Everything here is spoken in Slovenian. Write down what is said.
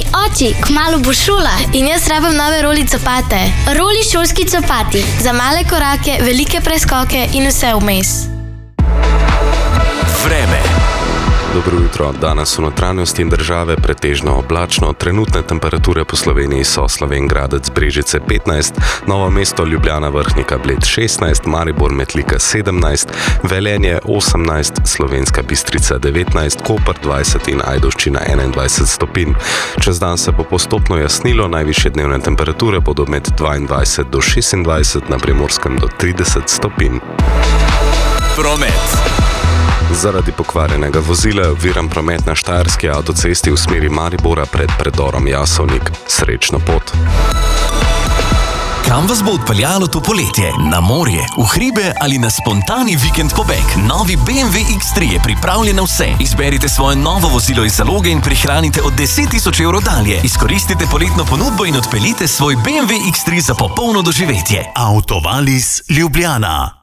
Oči, kmalu bo šola in jaz rabim nove roli copate. Roli šolski copati. Za male korake, velike preskoke in vse vmes. Vreme. Dobro jutro. Danes v notranjosti države pretežno oblačno. Trenutne temperature po Sloveniji so Slovenj Gradec Brežice 15, Novo mesto Ljubljana Vrhnika Bled 16, Maribor Metlika 17, Velenje 18, Slovenska Bistrica 19, Koper 20 in Ajdovščina 21 stopinj. Čez dan se bo postopno jasnilo, najvišje dnevne temperature bodo med 22 do 26, na Primorskem do 30 stopinj. Promet. Zaradi pokvarjenega vozila je oviran promet na Štajerski avtocesti v smeri Maribora pred predorom Jasovnik. Srečno pot! Kam vas bo odpeljalo to poletje? Na morje, v hribe ali na spontani vikend pobeg? Novi BMW X3 je pripravljen na vse. Izberite svoje novo vozilo iz zaloge in prihranite od 10.000 evrov dalje. Izkoristite poletno ponudbo in odpeljite svoj BMW X3 za popolno doživetje. Autovalis Ljubljana.